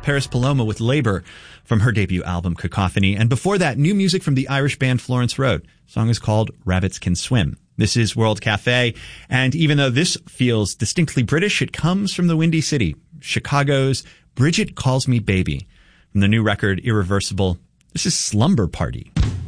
Paris Paloma with Labor from her debut album Cacophony. And before that, new music from the Irish band Florence Road. The song is called Rabbits Can Swim. This is World Cafe, and even though this feels distinctly British, it comes from the Windy City, Chicago's Bridget Calls Me Baby. From the new record Irreversible, this is Slumber Party.